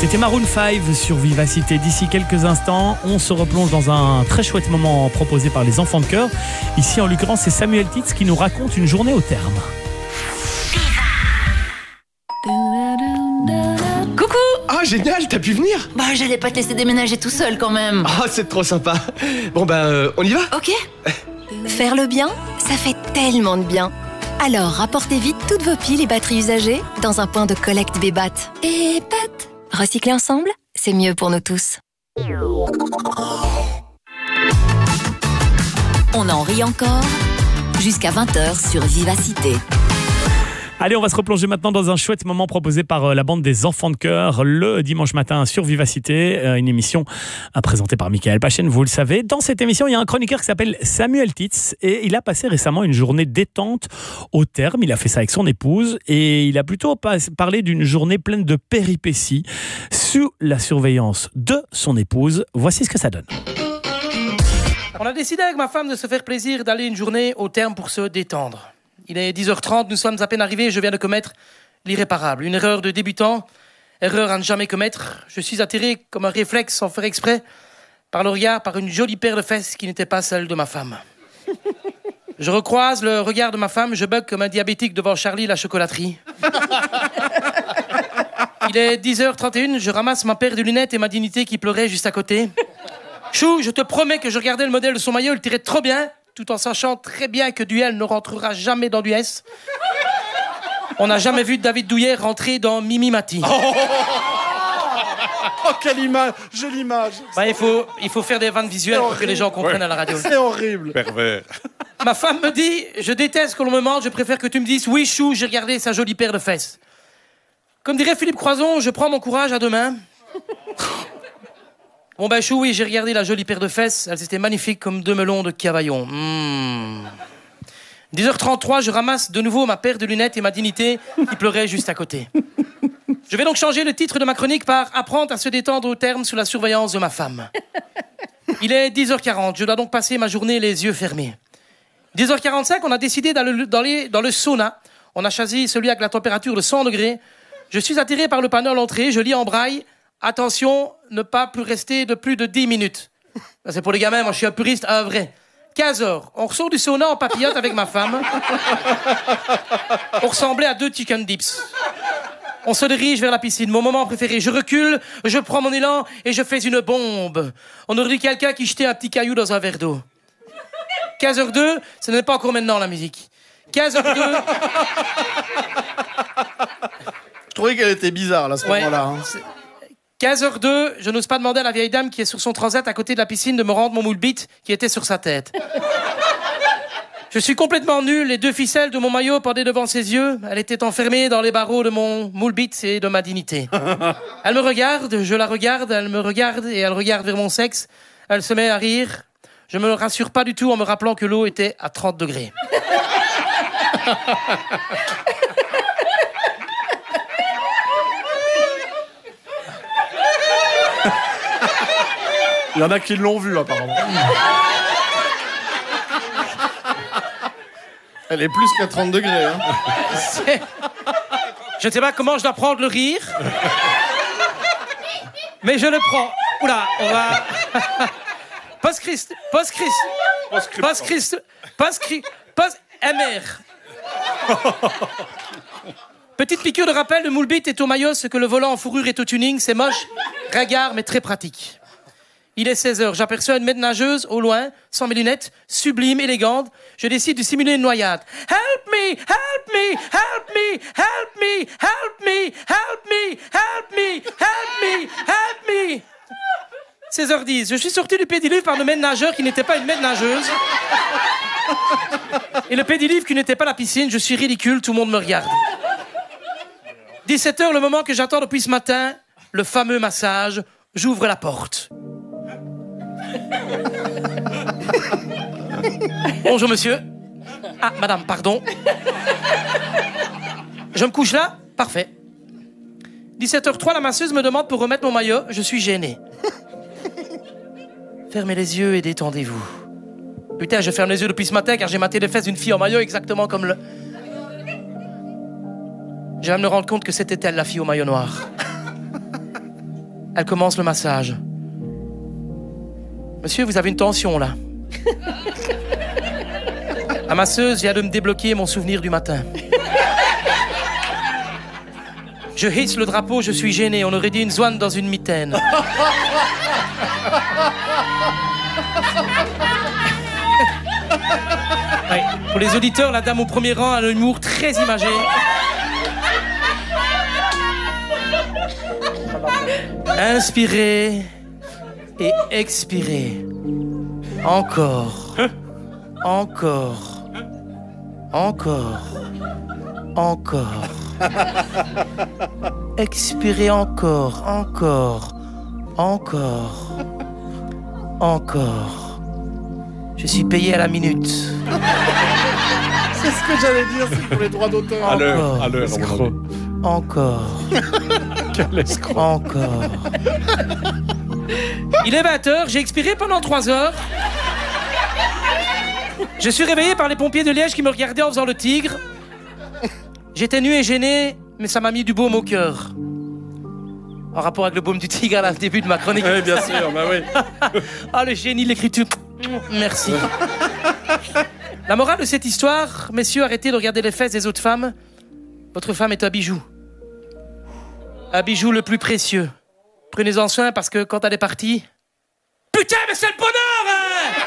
C'était Maroon 5 sur Vivacité. D'ici quelques instants, on se replonge dans un très chouette moment proposé par les enfants de chœur. Ici, en l'occurrence, c'est Samuel Titz qui nous raconte une journée au terme. Coucou! Ah, génial, t'as pu venir? Bah, j'allais pas te laisser déménager tout seul quand même. Ah, c'est trop sympa. Bon, on y va? Ok. Faire le bien, ça fait tellement de bien. Alors, rapportez vite toutes vos piles et batteries usagées dans un point de collecte Bébat. Bébat. Recycler ensemble, c'est mieux pour nous tous. On en rit encore jusqu'à 20h sur Vivacité. Allez, on va se replonger maintenant dans un chouette moment proposé par la bande des enfants de chœur le dimanche matin sur Vivacité, une émission présentée par Michael Pachen, vous le savez. Dans cette émission, il y a un chroniqueur qui s'appelle Samuel Titz et il a passé récemment une journée détente au terme. Il a fait ça avec son épouse et il a plutôt parlé d'une journée pleine de péripéties sous la surveillance de son épouse. Voici ce que ça donne. On a décidé avec ma femme de se faire plaisir d'aller une journée au terme pour se détendre. Il est 10h30, nous sommes à peine arrivés et je viens de commettre l'irréparable. Une erreur de débutant, erreur à ne jamais commettre. Je suis attiré comme un réflexe sans faire exprès par le regard, par une jolie paire de fesses qui n'était pas celle de ma femme. Je recroise le regard de ma femme, je bug comme un diabétique devant Charlie la chocolaterie. Il est 10h31, je ramasse ma paire de lunettes et ma dignité qui pleurait juste à côté. Chou, je te promets que je regardais le modèle de son maillot, il tirait trop bien, tout en sachant très bien que Duel ne rentrera jamais dans du S. On n'a jamais vu David Douillet rentrer dans Mimi Mati. Oh, quelle image, jolie image. Bah, il faut faire des vannes visuelles pour que les gens comprennent à la radio. C'est horrible. Pervers. Ma femme me dit, je déteste que l'on me mente, je préfère que tu me dises, oui Chou, j'ai regardé sa jolie paire de fesses. Comme dirait Philippe Croison, je prends mon courage à deux mains. Bon ben Chou, oui, j'ai regardé la jolie paire de fesses. Elles étaient magnifiques comme deux melons de Cavaillon. 10h33, je ramasse de nouveau ma paire de lunettes et ma dignité qui pleurait juste à côté. Je vais donc changer le titre de ma chronique par « Apprendre à se détendre au terme sous la surveillance de ma femme ». Il est 10h40, je dois donc passer ma journée les yeux fermés. 10h45, on a décidé d'aller dans le sauna. On a choisi celui avec la température de 100 degrés. Je suis attiré par le panneau à l'entrée, je lis en braille « Attention, ne pas plus rester de plus de 10 minutes ». C'est pour les gamins, moi je suis un puriste, un vrai. 15h, on ressort du sauna en papillote avec ma femme. On ressemblait à 2 chicken dips. On se dirige vers la piscine, mon moment préféré. Je recule, je prends mon élan et je fais une bombe. On aurait dit quelqu'un qui jetait un petit caillou dans un verre d'eau. 15h02, ce n'est pas encore maintenant la musique. 15h02... Je trouvais qu'elle était bizarre là, à ce moment-là. 15h02, je n'ose pas demander à la vieille dame qui est sur son transat à côté de la piscine de me rendre mon moule bite qui était sur sa tête. Je suis complètement nul, les 2 ficelles de mon maillot pendaient devant ses yeux. Elle était enfermée dans les barreaux de mon moule bite et de ma dignité. Elle me regarde, je la regarde, elle me regarde et elle regarde vers mon sexe. Elle se met à rire. Je me rassure pas du tout en me rappelant que l'eau était à 30 degrés. Il y en a qui l'ont vu, apparemment. Elle est plus qu'à 30 degrés. Hein. Je ne sais pas comment je dois prendre le rire. Mais je le prends. Oula, on va... Post-Christ... MR. Petite piqûre de rappel, le moule bite est au maillot, ce que le volant en fourrure est au tuning. C'est moche, ringard, mais très pratique. Il est 16h, j'aperçois une maître nageuse au loin, sans mes lunettes, sublime, élégante. Je décide de simuler une noyade. Help me, help me, help me, help me, help me, help me, help me, help me, help me. 16h10, je suis sorti du pédiluve par le maître nageur qui n'était pas une maître nageuse. Et le pédiluve qui n'était pas la piscine, je suis ridicule, tout le monde me regarde. 17h, le moment que j'attends depuis ce matin, le fameux massage, j'ouvre la porte. Bonjour monsieur. Ah, madame, pardon. Je me couche là? Parfait. 17h03, la masseuse me demande pour remettre mon maillot. Je suis gêné. Fermez les yeux et détendez-vous. Putain, je ferme les yeux depuis ce matin car j'ai maté les fesses d'une fille en maillot exactement comme le... Je viens de me rendre compte que c'était elle, la fille au maillot noir. Elle commence le massage. Monsieur, vous avez une tension là. La masseuse vient de me débloquer mon souvenir du matin. Je hisse le drapeau, je suis gêné. On aurait dit une zouane dans une mitaine. Ouais. Pour les auditeurs, la dame au premier rang a un humour très imagé. Inspirez et expirez. Encore. Encore. Encore. Encore. Expirez encore. Encore. Encore. Encore. Je suis payé à la minute. C'est ce que j'allais dire, c'est pour les droits d'auteur. À l'heure, à l'heure. Encore. Encore. Il est 20h, j'ai expiré pendant 3 heures. Je suis réveillé par les pompiers de Liège qui me regardaient en faisant le tigre. J'étais nu et gêné, mais ça m'a mis du baume au cœur. En rapport avec le baume du tigre à le début de ma chronique. Oui, bien sûr, bah oui. Ah, le génie de l'écriture. Merci. La morale de cette histoire, messieurs, arrêtez de regarder les fesses des autres femmes. Votre femme est un bijou. Un bijou le plus précieux. Prenez-en soin parce que quand elle est partie... Putain, mais c'est le bonheur, hein!